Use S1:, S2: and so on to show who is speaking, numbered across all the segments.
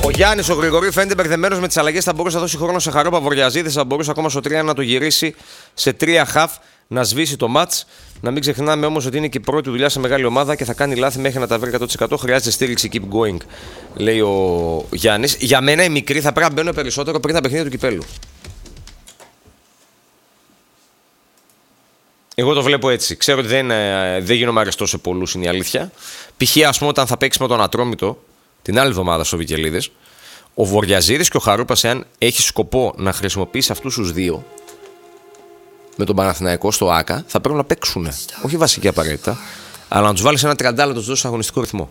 S1: Ο Γιάννης, ο Γρηγορίου φαίνεται μπερδεμένος με τις αλλαγές. Θα μπορούσε να δώσει χρόνο σε Χαρόπα Βορειαζίδης. Θα μπορούσε ακόμα στο 3 να το γυρίσει σε 3 χαφ, να σβήσει το μάτς. Να μην ξεχνάμε όμως ότι είναι και η πρώτη δουλειά σε μεγάλη ομάδα και θα κάνει λάθη μέχρι να τα βρει 100%. Χρειάζεται στήριξη, keep going, λέει ο Γιάννης. Για μένα οι μικροί θα πρέπει να μπαίνουν περισσότερο πριν τα παιχνίδια του κυπέλου. Εγώ το βλέπω έτσι. Ξέρω ότι δεν γίνομαι αρεστό σε πολλούς, είναι η αλήθεια. Π.χ. ας πούμε όταν θα παίξει με τον Ατρόμητο την άλλη εβδομάδα στο Βικελίδες, ο Βορειαζίδης και ο Χαρούπας, εάν έχει σκοπό να χρησιμοποιήσει αυτούς τους δύο με τον Παναθηναϊκό στο ΆΚΑ, θα πρέπει να παίξουν. Όχι βασική απαραίτητα, αλλά να τους βάλεις ένα 30 λεπτό, να τους δώσεις αγωνιστικό ρυθμό.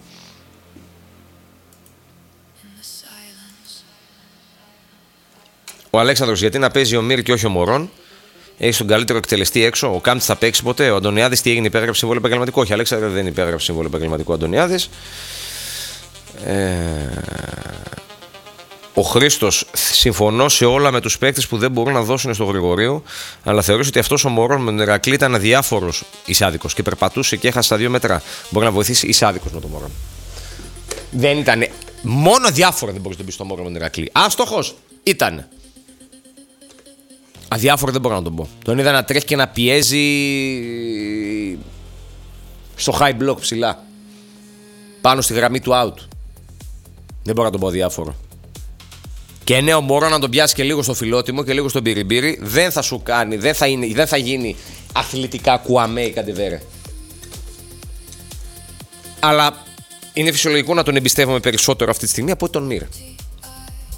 S1: Ο Αλέξανδρος, γιατί να παίζει ο Μύρ και όχι ο Μωρόν? Έχει τον καλύτερο εκτελεστή έξω. Ο Κάμπτης θα παίξει ποτέ? Ο Αντωνιάδης τι έγινε, υπέγραψε συμβόλαιο επαγγελματικό? Όχι, Αλέξανδρο, δεν υπέγραψε συμβόλαιο επαγγελματικό ο Αντωνιάδης. Ο Χρήστος, συμφωνώ σε όλα με τους παίκτες που δεν μπορούν να δώσουν στο Γρηγορίου, αλλά θεωρείς ότι αυτός ο Μωρόν με τον Ηρακλή ήταν αδιάφορος, εισάδικος, και περπατούσε και έχασε τα 2 μέτρα? Μπορεί να βοηθήσει εισάδικος με τον Μωρόν. Δεν ήταν. Μόνο αδιάφορο δεν μπορείς να τον πει στο Μωρόν με τον Ηρακλή. Άστοχος ήταν. Αδιάφορο δεν μπορώ να τον πω. Τον είδα να τρέχει και να πιέζει στο high block ψηλά, πάνω στη γραμμή του out. Δεν μπορώ να τον πω αδιάφορο. Και ναι, ο Μωρό να τον πιάσει και λίγο στο φιλότιμο και λίγο στον πυριμπύρι, δεν θα σου κάνει, δεν θα γίνει αθλητικά κουαμέ ή καντεβέρε. Αλλά είναι φυσιολογικό να τον εμπιστεύομαι περισσότερο αυτή τη στιγμή από τον Μύρ.